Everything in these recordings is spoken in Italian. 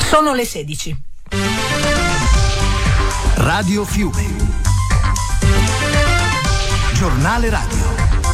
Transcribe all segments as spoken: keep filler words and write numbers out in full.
Sono le sedici. Radio Fiume. Giornale radio.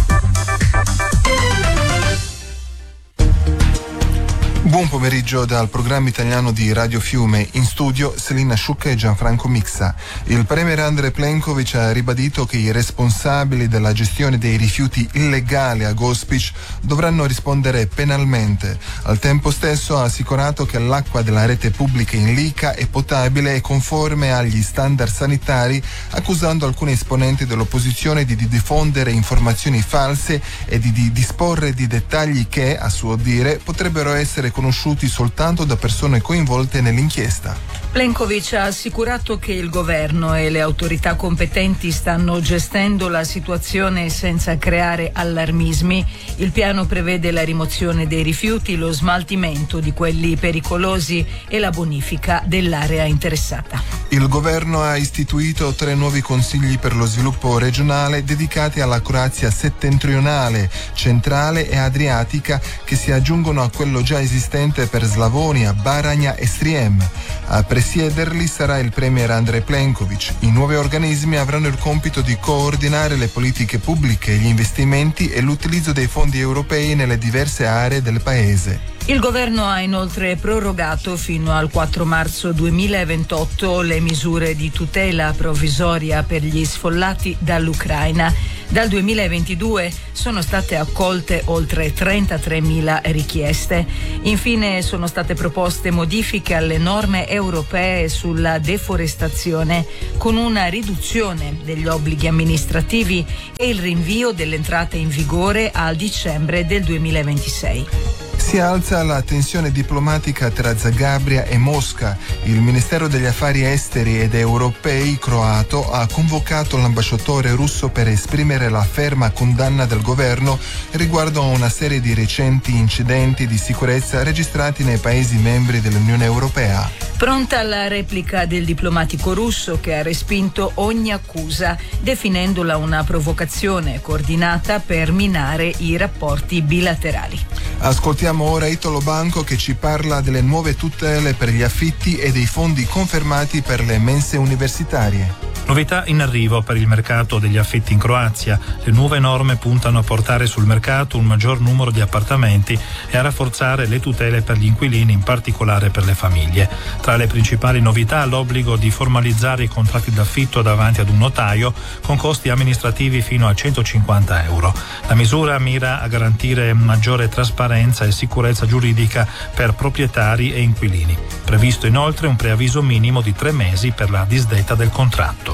Buon pomeriggio dal programma italiano di Radio Fiume. In studio Selina Sciucca e Gianfranco Mixa. Il premier Andrej Plenković ha ribadito che i responsabili della gestione dei rifiuti illegali a Gospić dovranno rispondere penalmente. Al tempo stesso ha assicurato che l'acqua della rete pubblica in Lica è potabile e conforme agli standard sanitari, accusando alcuni esponenti dell'opposizione di, di diffondere informazioni false e di, di disporre di dettagli che, a suo dire, potrebbero essere conosciuti soltanto da persone coinvolte nell'inchiesta. Plenković ha assicurato che il governo e le autorità competenti stanno gestendo la situazione senza creare allarmismi. Il piano prevede la rimozione dei rifiuti, lo smaltimento di quelli pericolosi e la bonifica dell'area interessata. Il governo ha istituito tre nuovi consigli per lo sviluppo regionale dedicati alla Croazia settentrionale, centrale e adriatica, che si aggiungono a quello già esistente per Slavonia, Baranja e Srijem. A presiederli sarà il premier Andrej Plenković. I nuovi organismi avranno il compito di coordinare le politiche pubbliche, gli investimenti e l'utilizzo dei fondi europei nelle diverse aree del paese. Il governo ha inoltre prorogato fino al quattro marzo duemilaventotto le misure di tutela provvisoria per gli sfollati dall'Ucraina. Dal duemilaventidue sono state accolte oltre trentatremila richieste. Infine sono state proposte modifiche alle norme europee sulla deforestazione, con una riduzione degli obblighi amministrativi e il rinvio dell'entrata in vigore a dicembre del duemilaventisei. Si alza la tensione diplomatica tra Zagabria e Mosca. Il Ministero degli Affari Esteri ed Europei croato ha convocato l'ambasciatore russo per esprimere la ferma condanna del governo riguardo a una serie di recenti incidenti di sicurezza registrati nei Paesi membri dell'Unione Europea. Pronta la replica del diplomatico russo, che ha respinto ogni accusa, definendola una provocazione coordinata per minare i rapporti bilaterali. Ascoltiamo ora Italo Banco, che ci parla delle nuove tutele per gli affitti e dei fondi confermati per le mense universitarie. Novità in arrivo per il mercato degli affitti in Croazia. Le nuove norme puntano a portare sul mercato un maggior numero di appartamenti e a rafforzare le tutele per gli inquilini, in particolare per le famiglie. Tra le principali novità, l'obbligo di formalizzare i contratti d'affitto davanti ad un notaio con costi amministrativi fino a centocinquanta euro. La misura mira a garantire maggiore trasparenza e sicurezza giuridica per proprietari e inquilini. Previsto inoltre un preavviso minimo di tre mesi per la disdetta del contratto.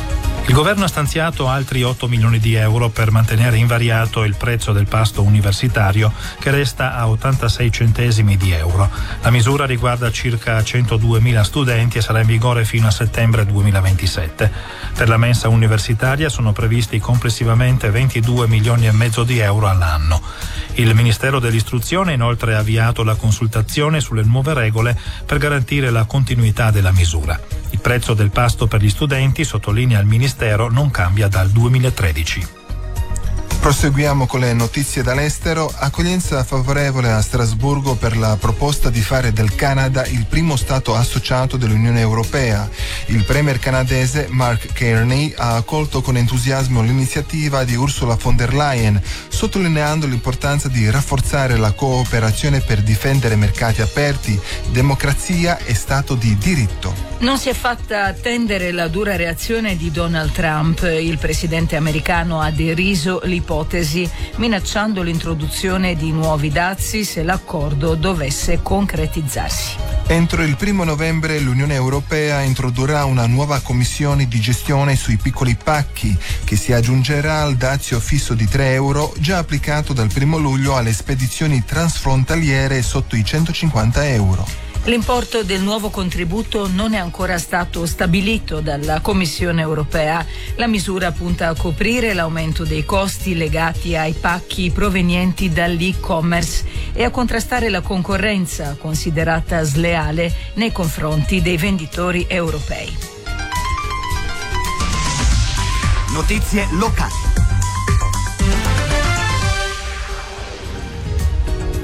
Il governo ha stanziato altri otto milioni di euro per mantenere invariato il prezzo del pasto universitario, che resta a ottantasei centesimi di euro. La misura riguarda circa centoduemila studenti e sarà in vigore fino a settembre duemilaventisette. Per la mensa universitaria sono previsti complessivamente ventidue milioni e mezzo di euro all'anno. Il Ministero dell'Istruzione inoltre ha avviato la consultazione sulle nuove regole per garantire la continuità della misura. Il prezzo del pasto per gli studenti, sottolinea il Ministero, non cambia dal duemilatredici. Proseguiamo con le notizie dall'estero. Accoglienza favorevole a Strasburgo per la proposta di fare del Canada il primo Stato associato dell'Unione Europea. Il premier canadese Mark Carney ha accolto con entusiasmo l'iniziativa di Ursula von der Leyen, sottolineando l'importanza di rafforzare la cooperazione per difendere mercati aperti, democrazia e Stato di diritto. Non si è fatta attendere la dura reazione di Donald Trump. Il presidente americano ha deriso l'ipotesi, minacciando l'introduzione di nuovi dazi se l'accordo dovesse concretizzarsi. Entro il primo novembre l'Unione Europea introdurrà una nuova commissione di gestione sui piccoli pacchi, che si aggiungerà al dazio fisso di tre euro già applicato dal primo luglio alle spedizioni transfrontaliere sotto i centocinquanta euro. L'importo del nuovo contributo non è ancora stato stabilito dalla Commissione europea. La misura punta a coprire l'aumento dei costi legati ai pacchi provenienti dall'e-commerce e a contrastare la concorrenza considerata sleale nei confronti dei venditori europei. Notizie locali.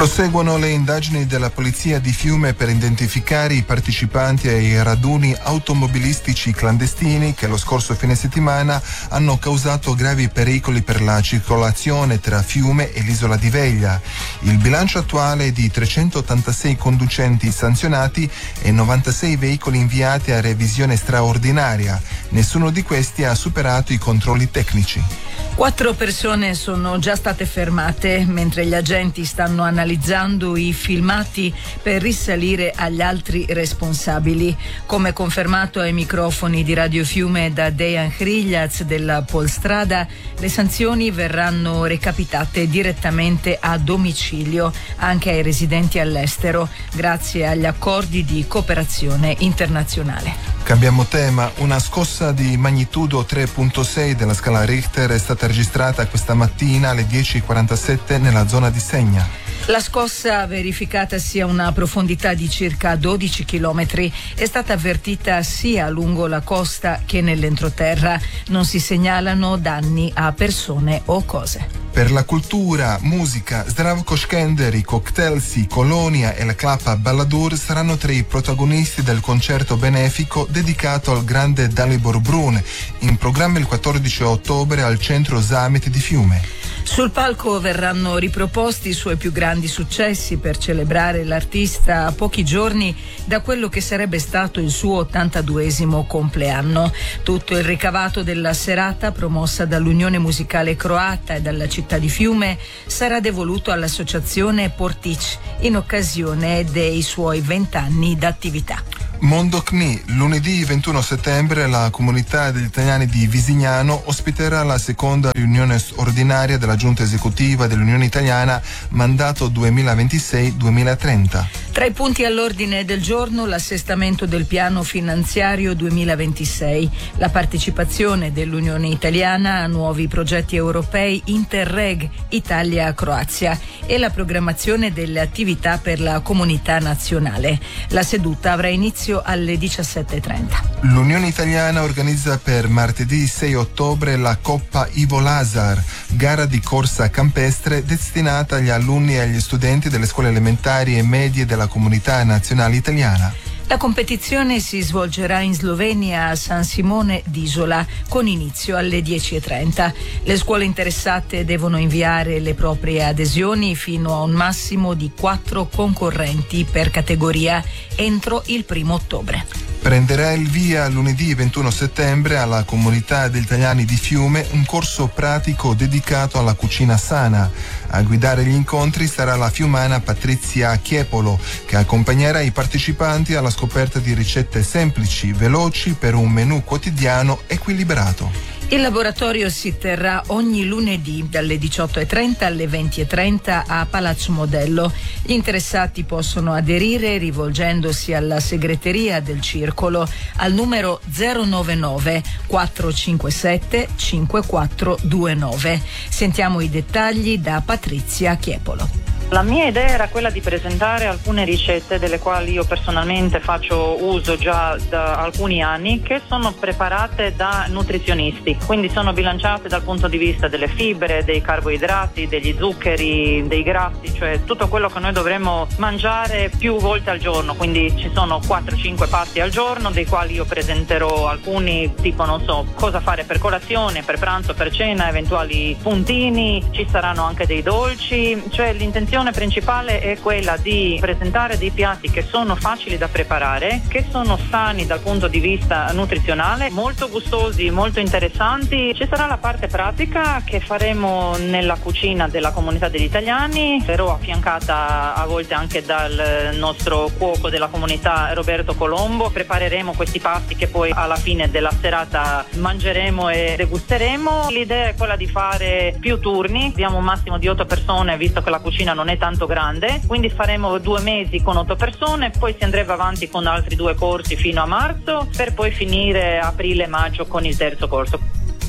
Proseguono le indagini della polizia di Fiume per identificare i partecipanti ai raduni automobilistici clandestini che lo scorso fine settimana hanno causato gravi pericoli per la circolazione tra Fiume e l'isola di Veglia. Il bilancio attuale è di trecentottantasei conducenti sanzionati e novantasei veicoli inviati a revisione straordinaria. Nessuno di questi ha superato i controlli tecnici. Quattro persone sono già state fermate mentre gli agenti stanno analizzando i filmati per risalire agli altri responsabili. Come confermato ai microfoni di Radio Fiume da Dejan Hriljaz della Polstrada, le sanzioni verranno recapitate direttamente a domicilio anche ai residenti all'estero, grazie agli accordi di cooperazione internazionale. Cambiamo tema. Una scossa di magnitudo tre virgola sei della scala Richter è stata registrata questa mattina alle dieci e quarantasette nella zona di Segna. La scossa, verificatasi a una profondità di circa dodici chilometri, è stata avvertita sia lungo la costa che nell'entroterra. Non si segnalano danni a persone o cose. Per la cultura, musica, Zdravko Škender, i Cocktailsi, Colonia e la Klapa Balladur saranno tra i protagonisti del concerto benefico dedicato al grande Dalibor Brun, in programma il quattordici ottobre al Centro Zamet di Fiume. Sul palco verranno riproposti i suoi più grandi successi per celebrare l'artista a pochi giorni da quello che sarebbe stato il suo ottantaduesimo compleanno. Tutto il ricavato della serata, promossa dall'Unione Musicale Croata e dalla città di Fiume, sarà devoluto all'associazione Portić in occasione dei suoi vent'anni d'attività. Mondo C N I. Lunedì ventuno settembre la comunità degli italiani di Visignano ospiterà la seconda riunione ordinaria della giunta esecutiva dell'Unione Italiana mandato duemilaventisei duemilatrenta. Tra i punti all'ordine del giorno l'assestamento del piano finanziario duemilaventisei, la partecipazione dell'Unione Italiana a nuovi progetti europei Interreg Italia-Croazia e la programmazione delle attività per la comunità nazionale. La seduta avrà inizio alle diciassette e trenta. L'Unione Italiana organizza per martedì sei ottobre la Coppa Ivo Lazar, gara di corsa campestre destinata agli alunni e agli studenti delle scuole elementari e medie della comunità nazionale italiana. La competizione si svolgerà in Slovenia a San Simone d'Isola con inizio alle dieci e trenta. Le scuole interessate devono inviare le proprie adesioni fino a un massimo di quattro concorrenti per categoria entro il primo ottobre. Prenderà il via lunedì ventuno settembre alla comunità degli italiani di Fiume un corso pratico dedicato alla cucina sana. A guidare gli incontri sarà la fiumana Patrizia Chiepolo, che accompagnerà i partecipanti alla scoperta di ricette semplici, veloci per un menù quotidiano equilibrato. Il laboratorio si terrà ogni lunedì dalle diciotto e trenta alle venti e trenta a Palazzo Modello. Gli interessati possono aderire rivolgendosi alla segreteria del circolo al numero zero nove nove quattro cinque sette cinque quattro due nove. Sentiamo i dettagli da Patrizia Chiepolo. La mia idea era quella di presentare alcune ricette delle quali io personalmente faccio uso già da alcuni anni, che sono preparate da nutrizionisti, quindi sono bilanciate dal punto di vista delle fibre, dei carboidrati, degli zuccheri, dei grassi, cioè tutto quello che noi dovremmo mangiare più volte al giorno. Quindi ci sono quattro cinque pasti al giorno, dei quali io presenterò alcuni, tipo non so cosa fare per colazione, per pranzo, per cena, eventuali puntini, ci saranno anche dei dolci, cioè l'intenzione principale è quella di presentare dei piatti che sono facili da preparare, che sono sani dal punto di vista nutrizionale, molto gustosi, molto interessanti. Ci sarà la parte pratica che faremo nella cucina della comunità degli italiani, sarò affiancata a volte anche dal nostro cuoco della comunità Roberto Colombo. Prepareremo questi pasti che poi alla fine della serata mangeremo e degusteremo. L'idea è quella di fare più turni, abbiamo un massimo di otto persone visto che la cucina non è tanto grande, quindi faremo due mesi con otto persone, poi si andrebbe avanti con altri due corsi fino a marzo per poi finire aprile-maggio con il terzo corso.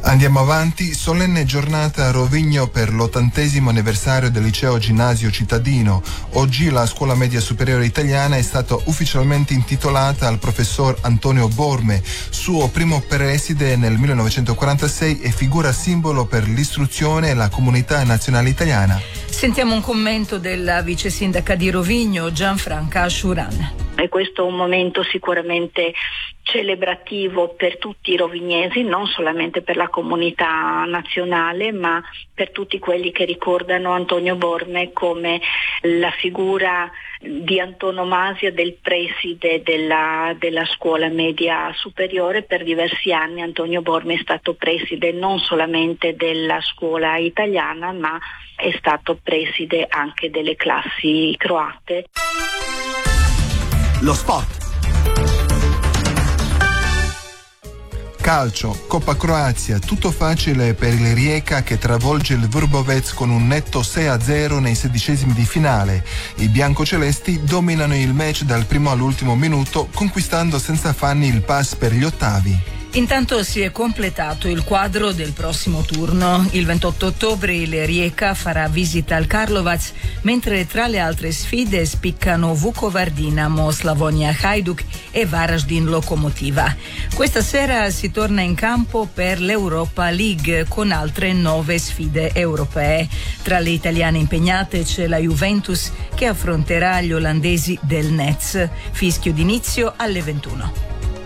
Andiamo avanti, solenne giornata a Rovigno per l'ottantesimo anniversario del liceo ginnasio cittadino. Oggi la scuola media superiore italiana è stata ufficialmente intitolata al professor Antonio Borme, suo primo preside nel millenovecentoquarantasei e figura simbolo per l'istruzione e la comunità nazionale italiana. Sentiamo un commento della vice sindaca di Rovigno, Gianfranca Sciuran. E questo è un momento sicuramente celebrativo per tutti i rovignesi, non solamente per la comunità nazionale, ma per tutti quelli che ricordano Antonio Borme come la figura di antonomasia del preside della, della scuola media superiore. Per diversi anni Antonio Borme è stato preside non solamente della scuola italiana, ma è stato preside anche delle classi croate. Lo sport. Calcio, Coppa Croazia, tutto facile per il Rijeka che travolge il Vrbovec con un netto sei a zero nei sedicesimi di finale. I biancocelesti dominano il match dal primo all'ultimo minuto, conquistando senza affanni il pass per gli ottavi. Intanto si è completato il quadro del prossimo turno. Il ventotto ottobre il Rijeka farà visita al Karlovac, mentre tra le altre sfide spiccano Vukovar Dinamo, Slavonia Hajduk e Varaždin Lokomotiva. Questa sera si torna in campo per l'Europa League con altre nove sfide europee. Tra le italiane impegnate c'è la Juventus che affronterà gli olandesi del Netz. Fischio d'inizio alle ventuno.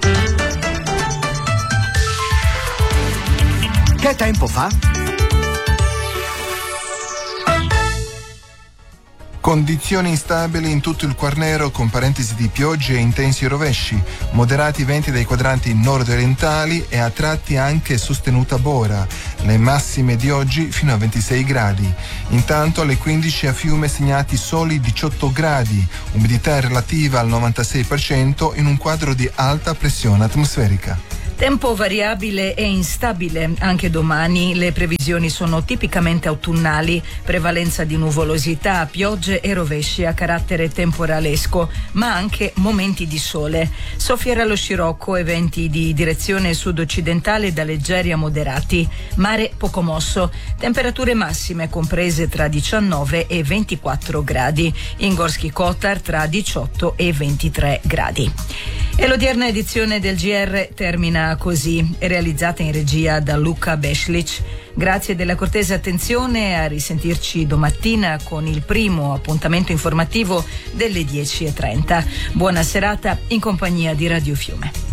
Che tempo fa? Condizioni instabili in tutto il Quarnero con parentesi di piogge e intensi rovesci, moderati venti dai quadranti nord-orientali e a tratti anche sostenuta bora. Le massime di oggi fino a ventisei gradi. Intanto alle quindici a Fiume segnati soli diciotto gradi, umidità relativa al novantasei per cento in un quadro di alta pressione atmosferica. Tempo variabile e instabile anche domani. Le previsioni sono tipicamente autunnali, prevalenza di nuvolosità, piogge e rovesci a carattere temporalesco, ma anche momenti di sole. Soffierà lo scirocco e venti di direzione sud-occidentale da leggeri a moderati. Mare poco mosso, temperature massime comprese tra diciannove e ventiquattro gradi. In Gorski Kotar tra diciotto e ventitré gradi. E l'odierna edizione del G R termina così, è realizzata in regia da Luca Beslic. Grazie della cortese attenzione, a risentirci domattina con il primo appuntamento informativo delle dieci e trenta. Buona serata in compagnia di Radio Fiume.